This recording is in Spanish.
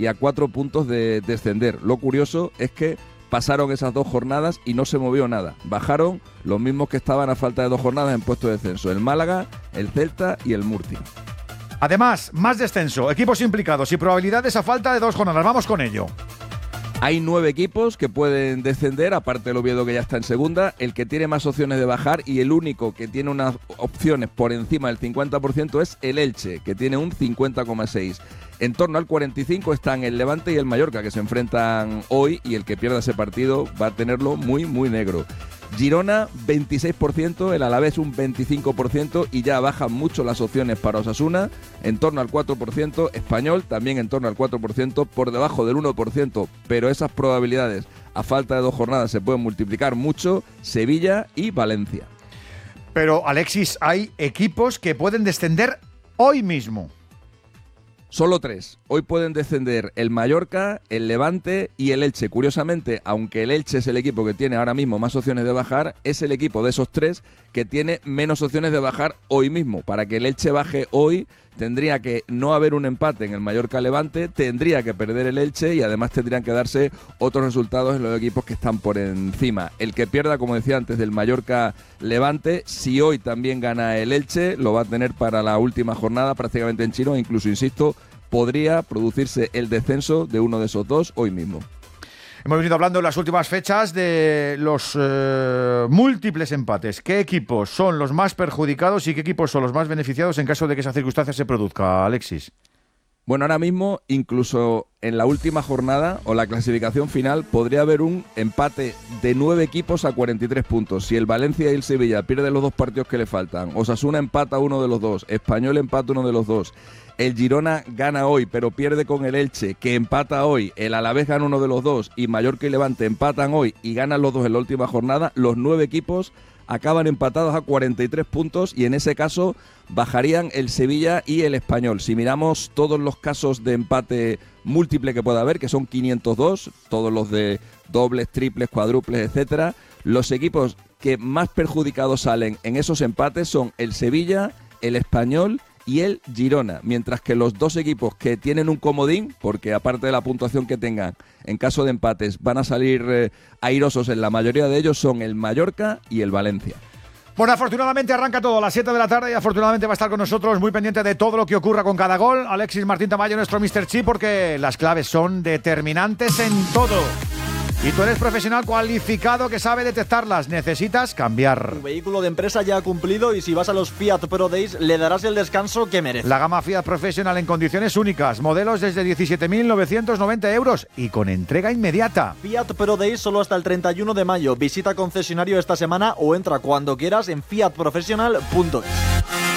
y a 4 puntos de descender. Lo curioso es que pasaron esas 2 jornadas y no se movió nada. Bajaron los mismos que estaban a falta de 2 jornadas en puesto de descenso. El Málaga, el Celta y el Murcia. Además, más descenso, equipos implicados y probabilidades a falta de 2 jornadas. Vamos con ello. Hay 9 equipos que pueden descender, aparte del Oviedo que ya está en segunda. El que tiene más opciones de bajar y el único que tiene unas opciones por encima del 50% es el Elche, que tiene un 50,6%. En torno al 45% están el Levante y el Mallorca, que se enfrentan hoy, y el que pierda ese partido va a tenerlo muy, muy negro. Girona, 26%, el Alavés un 25% y ya bajan mucho las opciones para Osasuna, en torno al 4%, Español también en torno al 4%, por debajo del 1%, pero esas probabilidades a falta de 2 jornadas se pueden multiplicar mucho, Sevilla y Valencia. Pero, Alexis, hay equipos que pueden descender hoy mismo. Solo 3. Hoy pueden descender el Mallorca, el Levante y el Elche. Curiosamente, aunque el Elche es el equipo que tiene ahora mismo más opciones de bajar, es el equipo de esos 3 que tiene menos opciones de bajar hoy mismo. Para que el Elche baje hoy, tendría que no haber un empate en el Mallorca-Levante, tendría que perder el Elche y además tendrían que darse otros resultados en los equipos que están por encima. El que pierda, como decía antes, del Mallorca-Levante, si hoy también gana el Elche, lo va a tener para la última jornada prácticamente en chino, incluso, insisto, podría producirse el descenso de uno de esos 2 hoy mismo. Hemos venido hablando en las últimas fechas de los múltiples empates. ¿Qué equipos son los más perjudicados y qué equipos son los más beneficiados en caso de que esa circunstancia se produzca, Alexis? Bueno, ahora mismo, incluso en la última jornada o la clasificación final, podría haber un empate de 9 equipos a 43 puntos. Si el Valencia y el Sevilla pierden los 2 partidos que le faltan, Osasuna empata uno de los 2, Español empata uno de los 2, el Girona gana hoy pero pierde con el Elche, que empata hoy, el Alavés gana uno de los 2 y Mallorca y Levante empatan hoy y ganan los 2 en la última jornada, los 9 equipos acaban empatados a 43 puntos y en ese caso bajarían el Sevilla y el Español. Si miramos todos los casos de empate múltiple que pueda haber, que son 502, todos los de dobles, triples, cuádruples, etcétera, los equipos que más perjudicados salen en esos empates son el Sevilla, el Español y el Girona, mientras que los 2 equipos que tienen un comodín, porque aparte de la puntuación que tengan en caso de empates van a salir airosos en la mayoría de ellos, son el Mallorca y el Valencia. Bueno, afortunadamente arranca todo a las 7 de la tarde y afortunadamente va a estar con nosotros muy pendiente de todo lo que ocurra con cada gol Alexis Martín Tamayo, nuestro Mr. Chip, porque las claves son determinantes en todo. Y tú eres profesional cualificado que sabe detectarlas. Necesitas cambiar. Tu vehículo de empresa ya ha cumplido y si vas a los Fiat Pro Days le darás el descanso que merece. La gama Fiat Professional en condiciones únicas. Modelos desde 17.990 euros y con entrega inmediata. Fiat Pro Days solo hasta el 31 de mayo. Visita concesionario esta semana o entra cuando quieras en fiatprofessional.es.